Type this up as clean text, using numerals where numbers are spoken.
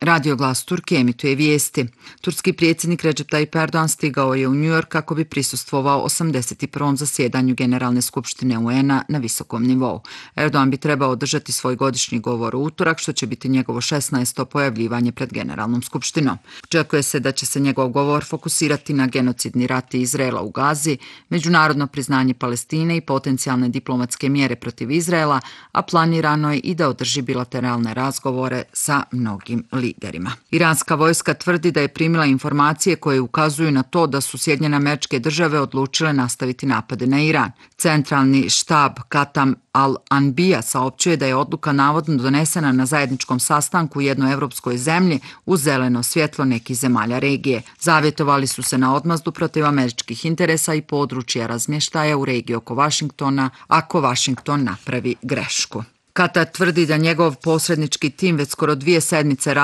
Radio Glas Turke emituje vijesti. Turski predsjednik Recep Tayyip Erdogan stigao je u New York kako bi prisustvovao 81. zasjedanju Generalne skupštine UN-a na visokom nivou. Erdogan bi trebao održati svoj godišnji govor u utorak, što će biti njegovo 16. pojavljivanje pred Generalnom skupštinom. Očekuje se da će se njegov govor fokusirati na genocidni rat Izraela u Gazi, međunarodno priznanje Palestine i potencijalne diplomatske mjere protiv Izraela, a planirano je i da održi bilateralne razgovore sa mnogim liderima. Iranska vojska tvrdi da je primila informacije koje ukazuju na to da su Sjedinjene Američke Države odlučile nastaviti napade na Iran. Centralni štab Katam al-Anbija saopćuje da je odluka navodno donesena na zajedničkom sastanku u jednoj evropskoj zemlji uz zeleno svjetlo nekih zemalja regije. Zavjetovali su se na odmazdu protiv američkih interesa i područja razmještaja u regiji oko Vašingtona ako Vašington napravi grešku. Katar tvrdi da njegov posrednički tim već skoro 2 sedmice radi